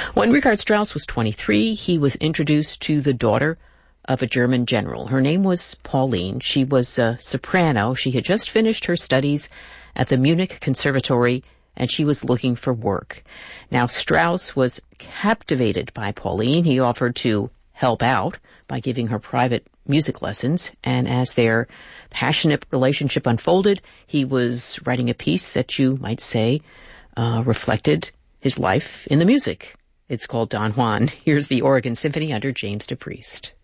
When Richard Strauss was 23, he was introduced to the daughter of a German general. Her name was Pauline. She was a soprano. She had just finished her studies at the Munich Conservatory, and she was looking for work. Now, Strauss was captivated by Pauline. He offered to help out by giving her private music lessons, and as their passionate relationship unfolded, he was writing a piece that you might say reflected his life in the music. It's called Don Juan. Here's the Oregon Symphony under James DePriest.